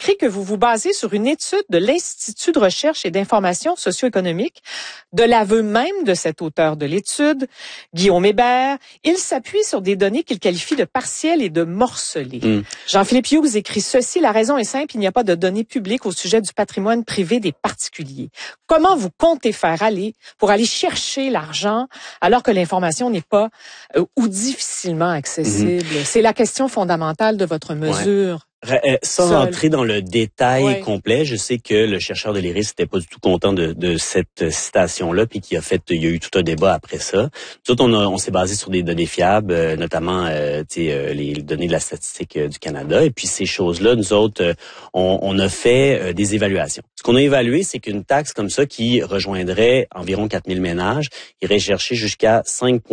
écrit que vous vous basez sur une étude de l'Institut de recherche et d'information socio-économique. De l'aveu même de cet auteur de l'étude, Guillaume Hébert, il s'appuie sur des données qu'il qualifie de partielles et de morcelées. Jean-Philippe Hughes écrit ceci: la raison est simple, il n'y a pas de données publiques au sujet du patrimoine privé des particuliers. Comment vous comptez faire pour aller chercher l'argent alors que l'information n'est pas ou difficilement accessible? C'est la question fondamentale de votre mesure. Sans rentrer dans le détail complet, je sais que le chercheur de l'IRIS n'était pas du tout content de cette citation-là, puis il y a eu tout un débat après ça. Nous autres, on s'est basé sur des données fiables, notamment les données de la statistique du Canada. Et puis ces choses-là, nous autres, on a fait des évaluations. Ce qu'on a évalué, c'est qu'une taxe comme ça qui rejoindrait environ 4000 ménages irait chercher jusqu'à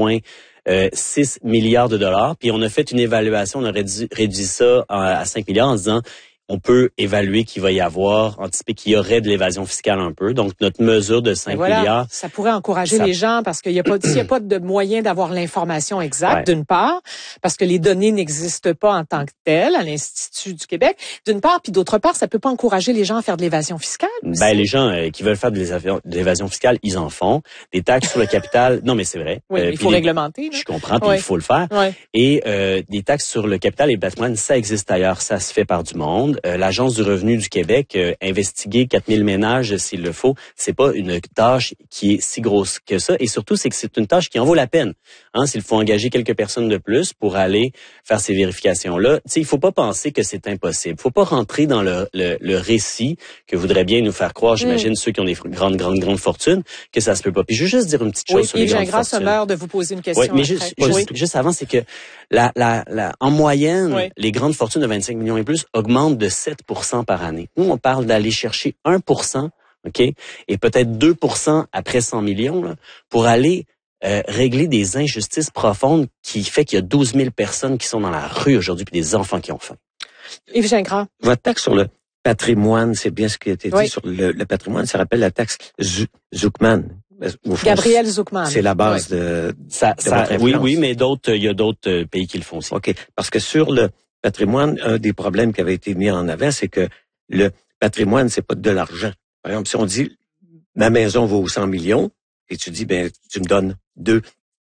5,6 milliards de dollars. Puis on a fait une évaluation, on a réduit ça à 5 milliards en disant on peut évaluer qu'il va y avoir, anticiper qu'il y aurait de l'évasion fiscale un peu. Donc, notre mesure de 5 milliards... Ça pourrait encourager les gens parce qu'il n'y a pas, s'il n'y a pas de moyen d'avoir l'information exacte, d'une part, parce que les données n'existent pas en tant que telles à l'Institut du Québec, d'une part, puis d'autre part, ça peut pas encourager les gens à faire de l'évasion fiscale aussi. Les gens qui veulent faire de l'évasion fiscale, ils en font. Des taxes sur le capital, non mais c'est vrai. Oui, il faut réglementer. Je comprends, puis il faut le faire. Et des taxes sur le capital et le patrimoine, ça existe ailleurs, ça se fait par du monde. L'Agence du revenu du Québec, investiguer 4000 ménages s'il le faut, c'est pas une tâche qui est si grosse que ça. Et surtout, c'est que c'est une tâche qui en vaut la peine. S'il faut engager quelques personnes de plus pour aller faire ces vérifications-là, il faut pas penser que c'est impossible. Faut pas rentrer dans le récit que voudraient bien nous faire croire, j'imagine, ceux qui ont des grandes fortunes, que ça se peut pas. Puis je veux juste dire une petite chose sur les grandes fortunes. J'ai un grand honneur de vous poser une question. Oui, mais juste avant, c'est que en moyenne, les grandes fortunes de 25 millions et plus augmentent de 7% par année. Nous, on parle d'aller chercher 1%, OK, et peut-être 2% après 100 millions, là, pour aller régler des injustices profondes qui fait qu'il y a 12 000 personnes qui sont dans la rue aujourd'hui puis des enfants qui ont faim. Yves Gingras. Votre taxe sur le patrimoine, c'est bien ce qui a été dit sur le patrimoine, ça rappelle la taxe Zuckman. Gabriel Zuckman. C'est la base de votre influence. Oui, mais il y a d'autres pays qui le font aussi. OK, parce que sur le patrimoine, un des problèmes qui avait été mis en avant, c'est que le patrimoine, c'est pas de l'argent. Par exemple, si on dit ma maison vaut 100 millions et tu dis tu me donnes 2%,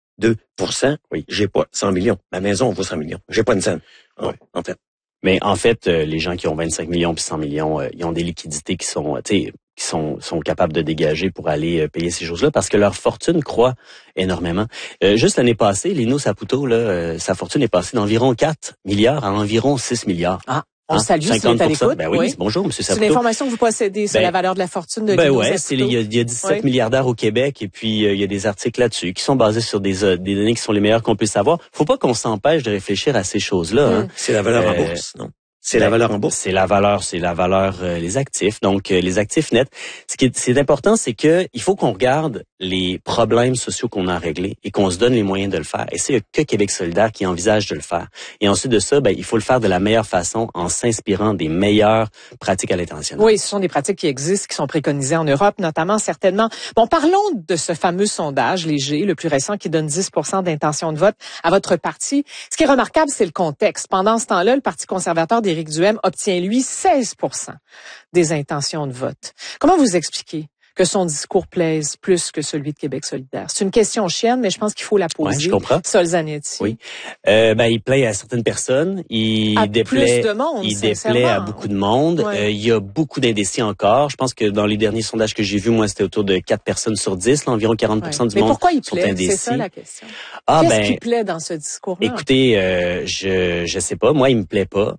j'ai pas 100 millions. Ma maison vaut 100 millions. J'ai pas une scène. En fait. Mais en fait, les gens qui ont 25 millions puis 100 millions, ils ont des liquidités qui sont capables de dégager pour aller payer ces choses-là parce que leur fortune croît énormément. Juste l'année passée, Lino Saputo, sa fortune est passée d'environ 4 milliards à environ 6 milliards. On le salue, s'il est à l'écoute. Oui. Bonjour, M. Saputo. C'est l'information que vous possédez sur la valeur de la fortune de Lino Saputo. Il y a 17 milliardaires au Québec et puis il y a des articles là-dessus qui sont basés sur des données qui sont les meilleures qu'on puisse savoir. Faut pas qu'on s'empêche de réfléchir à ces choses-là. C'est la valeur en bourse, non? C'est la valeur en bourse. C'est la valeur, les actifs. Donc, les actifs nets. Ce qui est important, c'est que il faut qu'on regarde les problèmes sociaux qu'on a à régler et qu'on se donne les moyens de le faire. Et c'est que Québec solidaire qui envisage de le faire. Et ensuite de ça, il faut le faire de la meilleure façon en s'inspirant des meilleures pratiques à l'international. Oui, ce sont des pratiques qui existent, qui sont préconisées en Europe, notamment, certainement. Bon, parlons de ce fameux sondage léger, le plus récent, qui donne 10% d'intention de vote à votre parti. Ce qui est remarquable, c'est le contexte. Pendant ce temps-là, le Parti conservateur d'Éric Duhaime obtient, lui, 16% des intentions de vote. Comment vous expliquez que son discours plaise plus que celui de Québec solidaire? C'est une question chienne, mais je pense qu'il faut la poser. Ouais, je comprends. Sol Zanetti. Oui. Il plaît à certaines personnes. Il déplaît à beaucoup de monde. Il y a beaucoup d'indécis encore. Je pense que dans les derniers sondages que j'ai vus, moi, c'était autour de 4 personnes sur 10. Là, environ 40% du monde pourquoi il sont plaît? indécis. C'est ça la question. Qu'est-ce qui plaît dans ce discours-là? Écoutez, je sais pas. Moi, il me plaît pas.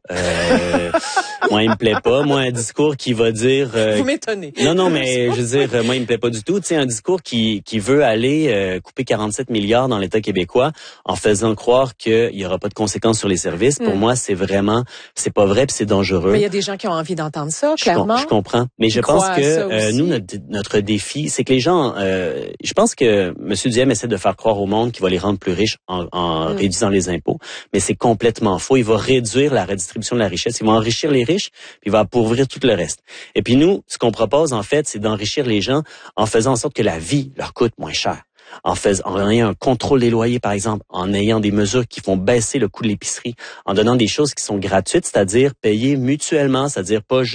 Moi, il me plaît pas. Moi, un discours qui va dire... Vous m'étonnez. Non, mais je veux dire, moi, il me plaît pas du tout. Tu sais, un discours qui veut aller couper 47 milliards dans l'État québécois en faisant croire qu'il y aura pas de conséquences sur les services. Pour moi, c'est pas vrai puis c'est dangereux. Mais il y a des gens qui ont envie d'entendre ça, clairement. Je comprends. Mais je pense que nous, notre défi, c'est que les gens... je pense que M. Duhaime essaie de faire croire au monde qu'il va les rendre plus riches en réduisant les impôts. Mais c'est complètement faux. Il va réduire la redistribution de la richesse. Il va enrichir les riches puis il va appauvrir tout le reste. Et puis nous, ce qu'on propose, en fait, c'est d'enrichir les gens en faisant en sorte que la vie leur coûte moins cher. En ayant un contrôle des loyers, par exemple, en ayant des mesures qui font baisser le coût de l'épicerie, en donnant des choses qui sont gratuites, c'est-à-dire payer mutuellement, c'est-à-dire pas juste